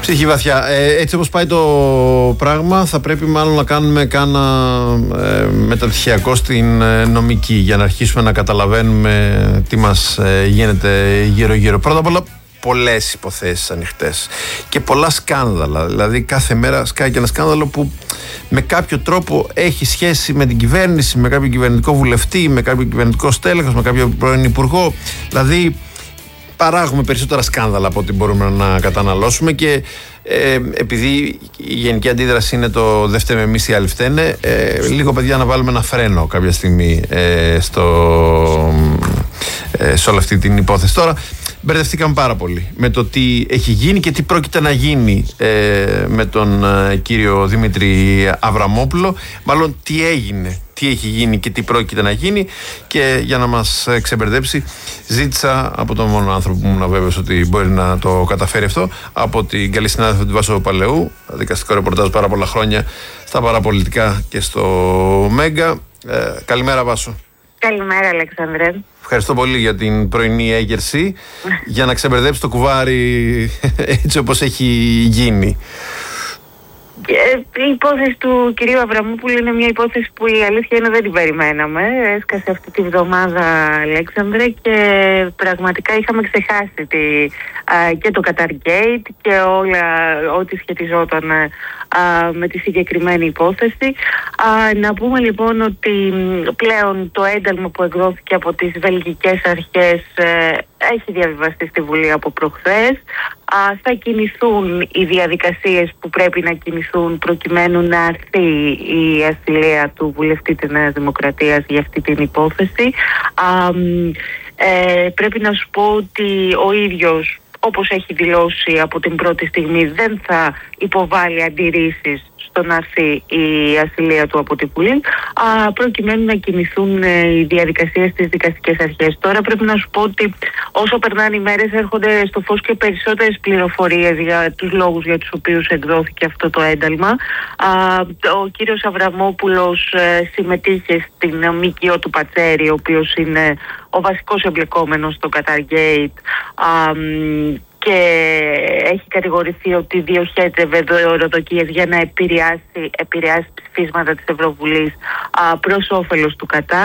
Ψυχή βαθιά. Έτσι όπως πάει το πράγμα, θα πρέπει μάλλον να κάνουμε κάνα μεταπτυχιακό στην νομική για να αρχίσουμε να καταλαβαίνουμε τι μας γίνεται γύρω-γύρω. Πρώτα απ' όλα, πολλές υποθέσεις ανοιχτές και πολλά σκάνδαλα. Δηλαδή, κάθε μέρα σκάει και ένα σκάνδαλο που με κάποιο τρόπο έχει σχέση με την κυβέρνηση, με κάποιο κυβερνητικό βουλευτή, με κάποιο κυβερνητικό στέλεχος, με κάποιο πρώην υπουργό. Δηλαδή, παράγουμε περισσότερα σκάνδαλα από ό,τι μπορούμε να καταναλώσουμε και επειδή η γενική αντίδραση είναι το δεν φταίμε εμείς, οι άλλοι φταίνε, λίγο παιδιά να βάλουμε ένα φρένο κάποια στιγμή σε όλη αυτή την υπόθεση. Τώρα μπερδευτήκαμε πάρα πολύ με το τι έχει γίνει και τι πρόκειται να γίνει με τον κύριο Δημήτρη Αβραμόπουλο. Μάλλον τι έγινε, τι έχει γίνει και τι πρόκειται να γίνει. Και για να μας ξεμπερδέψει, ζήτησα από τον μόνο άνθρωπο που ήμουν βέβαιος ότι μπορεί να το καταφέρει αυτό, από την καλή συνάδελφο του Βάσο Παλαιού, δικαστικό ρεπορτάζ πάρα πολλά χρόνια στα παραπολιτικά και στο Μέγκα. Καλημέρα, Βάσο. Καλημέρα, Αλέξανδρε. Ευχαριστώ πολύ για την πρωινή έγκαιρση για να ξεμπερδέψει το κουβάρι έτσι όπως έχει γίνει. Η υπόθεση του κυρίου Αβραμόπουλου είναι μια υπόθεση που η αλήθεια είναι δεν την περιμέναμε. Έσκασε αυτή τη βδομάδα, Αλέξανδρε, και πραγματικά είχαμε ξεχάσει και το Qatargate και όλα ό,τι σχετιζόταν με τη συγκεκριμένη υπόθεση. Να πούμε λοιπόν ότι πλέον το ένταλμα που εκδόθηκε από τις βελγικές αρχές έχει διαβιβαστεί στη Βουλή από προχθές. Θα κινηθούν οι διαδικασίες που πρέπει να κινηθούν προκειμένου να αρθεί η ασυλία του βουλευτή της Νέας Δημοκρατίας για αυτή την υπόθεση. Πρέπει να σου πω ότι ο ίδιος, όπως έχει δηλώσει από την πρώτη στιγμή, δεν θα υποβάλει αντιρρήσεις στο να έρθει η ασυλία του από την Βουλή, προκειμένου να κινηθούν οι διαδικασίες στις δικαστικές αρχές. Τώρα πρέπει να σου πω ότι όσο περνάνε οι μέρες έρχονται στο φως και περισσότερες πληροφορίες για τους λόγους για τους οποίους εκδόθηκε αυτό το ένταλμα. Ο κύριος Αβραμόπουλος συμμετείχε στην ΜΚΟ του Πατσέρη, ο οποίος είναι ο βασικός εμπλεκόμενος στο Qatargate, και έχει κατηγορηθεί ότι διοχέτευε δωροδοκίες για να επηρεάσει ψηφίσματα της Ευρωβουλής προς όφελος του Κατάρ.